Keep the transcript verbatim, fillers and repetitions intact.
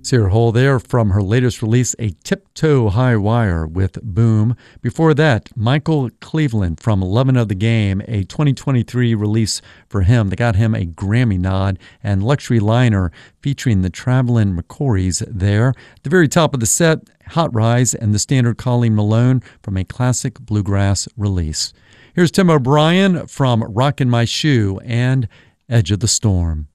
Sarah Hole there from her latest release, A Tiptoe High Wire with Boom. Before that, Michael Cleveland from Lovin' of the Game, a twenty twenty-three release for him that got him a Grammy nod, and Luxury Liner featuring the Travelin' McCourys there. At the very top of the set, Hot Rise and the standard Colleen Malone from a classic bluegrass release. Here's Tim O'Brien from Rockin' My Shoe and Edge of the Storm.